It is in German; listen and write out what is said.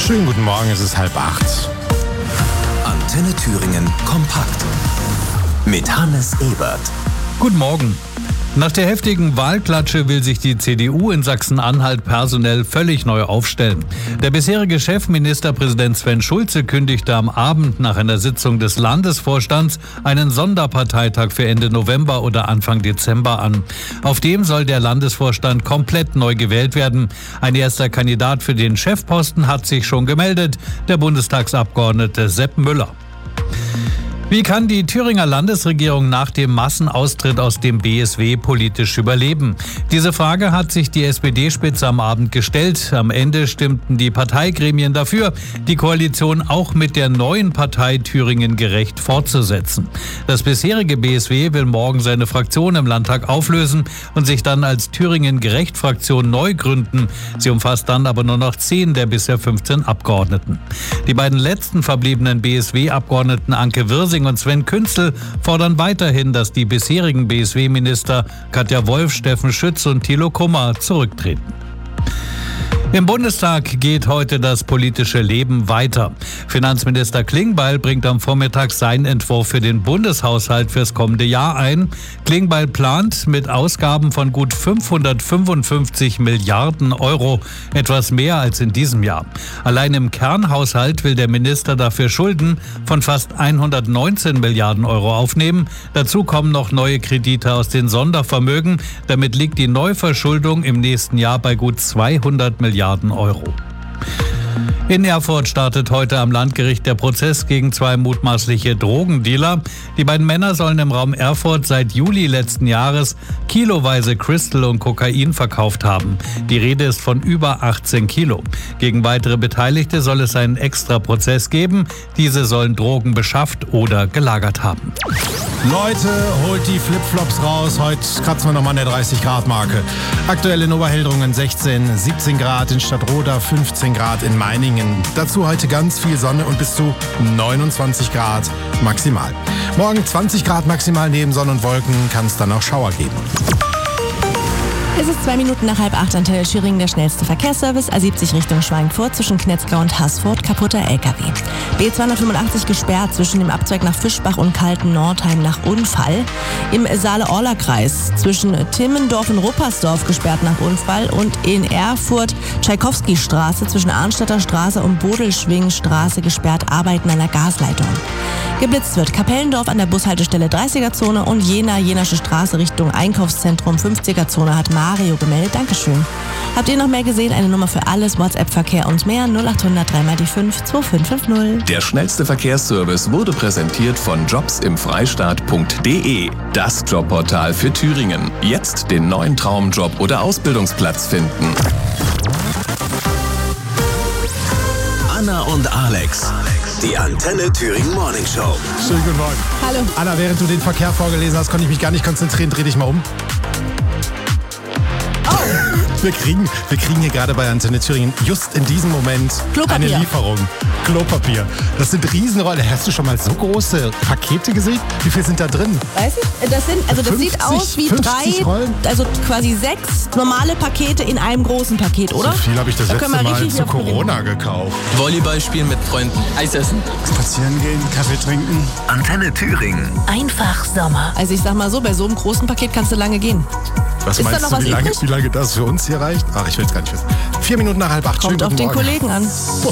Schönen guten Morgen, es ist 7:30. Antenne Thüringen kompakt mit Hannes Ebert. Guten Morgen. Nach der heftigen Wahlklatsche will sich die CDU in Sachsen-Anhalt personell völlig neu aufstellen. Der bisherige Chefministerpräsident Sven Schulze kündigte am Abend nach einer Sitzung des Landesvorstands einen Sonderparteitag für Ende November oder Anfang Dezember an. Auf dem soll der Landesvorstand komplett neu gewählt werden. Ein erster Kandidat für den Chefposten hat sich schon gemeldet, der Bundestagsabgeordnete Sepp Müller. Wie kann die Thüringer Landesregierung nach dem Massenaustritt aus dem BSW politisch überleben? Diese Frage hat sich die SPD-Spitze am Abend gestellt. Am Ende stimmten die Parteigremien dafür, die Koalition auch mit der neuen Partei Thüringen gerecht fortzusetzen. Das bisherige BSW will morgen seine Fraktion im Landtag auflösen und sich dann als Thüringen gerecht Fraktion neu gründen. Sie umfasst dann aber nur noch 10 der bisher 15 Abgeordneten. Die beiden letzten verbliebenen BSW-Abgeordneten Anke Wirsing und Sven Künzel fordern weiterhin, dass die bisherigen BSW-Minister Katja Wolf, Steffen Schütz und Thilo Kummer zurücktreten. Im Bundestag geht heute das politische Leben weiter. Finanzminister Klingbeil bringt am Vormittag seinen Entwurf für den Bundeshaushalt fürs kommende Jahr ein. Klingbeil plant mit Ausgaben von gut 555 Milliarden Euro, etwas mehr als in diesem Jahr. Allein im Kernhaushalt will der Minister dafür Schulden von fast 119 Milliarden Euro aufnehmen. Dazu kommen noch neue Kredite aus den Sondervermögen. Damit liegt die Neuverschuldung im nächsten Jahr bei gut 200 Milliarden Euro. In Erfurt startet heute am Landgericht der Prozess gegen 2 mutmaßliche Drogendealer. Die beiden Männer sollen im Raum Erfurt seit Juli letzten Jahres kiloweise Crystal und Kokain verkauft haben. Die Rede ist von über 18 Kilo. Gegen weitere Beteiligte soll es einen Extra-Prozess geben. Diese sollen Drogen beschafft oder gelagert haben. Leute, holt die Flipflops raus. Heute kratzen wir nochmal an der 30-Grad-Marke. Aktuell in Oberhildrungen 16, 17 Grad in Stadtroda, 15 Grad in Meiningen. Dazu heute ganz viel Sonne und bis zu 29 Grad maximal. Morgen 20 Grad maximal, neben Sonne und Wolken kann es dann auch Schauer geben. Es ist 2 Minuten nach 7:30, Antenne Thüringen, der schnellste Verkehrsservice. A70 Richtung Schweinfurt zwischen Knetzgau und Haßfurt, kaputter LKW. B285 gesperrt zwischen dem Abzweig nach Fischbach und Kalten-Nordheim nach Unfall. Im Saale-Orla-Kreis zwischen Timmendorf und Ruppersdorf gesperrt nach Unfall. Und in Erfurt Tschaikowski-Straße zwischen Arnstädter Straße und Bodelschwingstraße gesperrt, Arbeiten an der Gasleitung. Geblitzt wird Kapellendorf an der Bushaltestelle 30er-Zone und Jena-Jenasche Straße Richtung Einkaufszentrum 50er-Zone hat Mario gemeldet. Dankeschön. Habt ihr noch mehr gesehen? Eine Nummer für alles, WhatsApp-Verkehr und mehr 0800 3 mal die 5 2550. Der schnellste Verkehrsservice wurde präsentiert von jobsimfreistaat.de. Das Jobportal für Thüringen. Jetzt den neuen Traumjob oder Ausbildungsplatz finden. Anna und Alex. Die Antenne Thüringen Morning Show. Schönen guten Morgen. Hallo. Anna, während du den Verkehr vorgelesen hast, konnte ich mich gar nicht konzentrieren. Dreh dich mal um. Wir kriegen hier gerade bei Antenne Thüringen just in diesem Moment Klopapier. eine Lieferung. Klopapier. Das sind Riesenrollen. Hast du schon mal so große Pakete gesehen? Wie viel sind da drin? Weiß ich, das sieht aus wie 50 Rollen? also quasi 6 normale Pakete in einem großen Paket, oder? So viel habe ich das Da letzte können wir Mal richtig zu auf Gewinn Corona gekauft. Volleyball spielen mit Freunden, Eis essen. Spazieren gehen, Kaffee trinken. Antenne Thüringen. Einfach Sommer. Also ich sag mal so, bei so einem großen Paket kannst du lange gehen. Was Ist da meinst noch du, was wie übrig? lange das für uns hier reicht? Ach, ich will es gar nicht wissen. 7:04. Schönen Kommt auf guten den Morgen. Kollegen an.